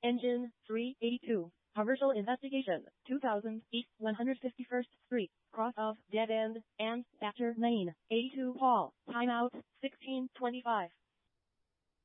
Engine 382. Commercial investigation. 2000 East 151st Street. Cross of dead end and after lane. 82 Paul. Timeout 16:25.